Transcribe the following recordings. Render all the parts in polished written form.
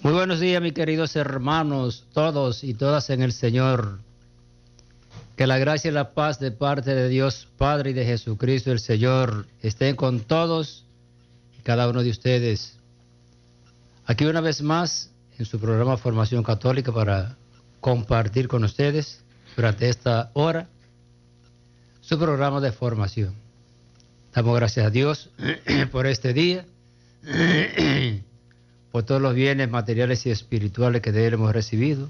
Muy buenos días, mis queridos hermanos, todos y todas en el Señor. Que la gracia y la paz de parte de Dios Padre y de Jesucristo el Señor estén con todos y cada uno de ustedes. Aquí una vez más en su programa Formación Católica para compartir con ustedes durante esta hora su programa de formación. Damos gracias a Dios por este día, por todos los bienes materiales y espirituales que de Él hemos recibido.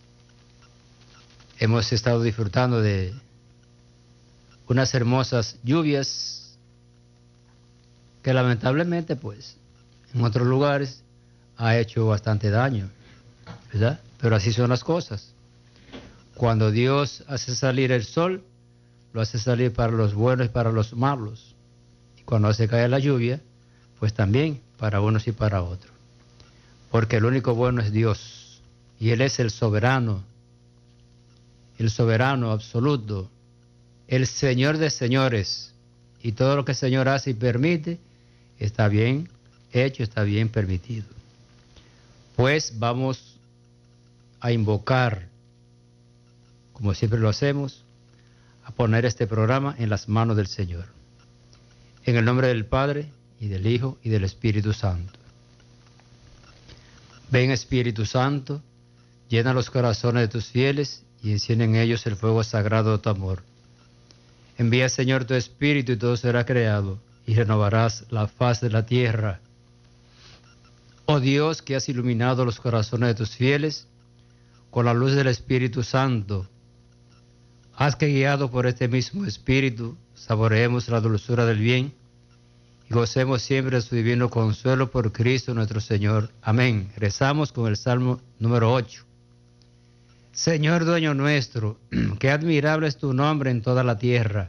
Hemos estado disfrutando de unas hermosas lluvias que lamentablemente, pues, en otros lugares ha hecho bastante daño, ¿verdad? Pero así son las cosas. Cuando Dios hace salir el sol, lo hace salir para los buenos y para los malos. Y cuando hace caer la lluvia, pues también para unos y para otros. Porque el único bueno es Dios, y Él es el soberano absoluto, el Señor de señores, y todo lo que el Señor hace y permite está bien hecho, está bien permitido. Pues vamos a invocar, como siempre lo hacemos, a poner este programa en las manos del Señor. En el nombre del Padre, y del Hijo, y del Espíritu Santo. Ven, Espíritu Santo, llena los corazones de tus fieles y enciende en ellos el fuego sagrado de tu amor. Envía, Señor, tu Espíritu y todo será creado y renovarás la faz de la tierra. Oh Dios, que has iluminado los corazones de tus fieles con la luz del Espíritu Santo, haz que, guiado por este mismo Espíritu, saboreemos la dulzura del bien y gocemos siempre de su divino consuelo por Cristo nuestro Señor. Amén. Rezamos con el Salmo número 8. Señor dueño nuestro, qué admirable es tu nombre en toda la tierra.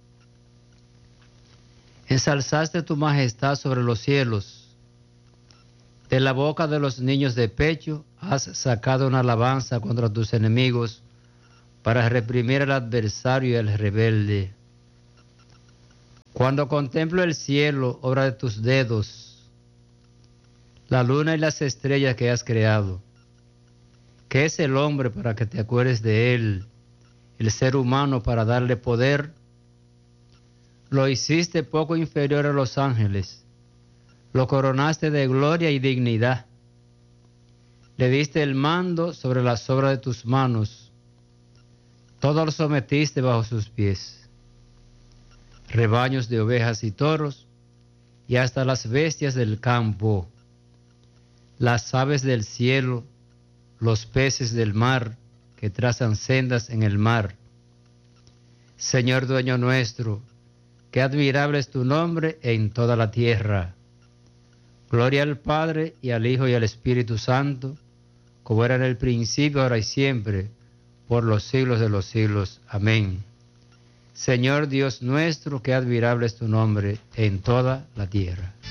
Ensalzaste tu majestad sobre los cielos. De la boca de los niños de pecho has sacado una alabanza contra tus enemigos para reprimir al adversario y al rebelde. Cuando contemplo el cielo, obra de tus dedos, la luna y las estrellas que has creado, ¿qué es el hombre para que te acuerdes de él? El ser humano para darle poder. Lo hiciste poco inferior a los ángeles, lo coronaste de gloria y dignidad, le diste el mando sobre las obras de tus manos, todo lo sometiste bajo sus pies. Rebaños de ovejas y toros, y hasta las bestias del campo, las aves del cielo, los peces del mar que trazan sendas en el mar. Señor dueño nuestro, qué admirable es tu nombre en toda la tierra. Gloria al Padre y al Hijo y al Espíritu Santo, como era en el principio, ahora y siempre, por los siglos de los siglos. Amén. Señor Dios nuestro, qué admirable es tu nombre en toda la tierra.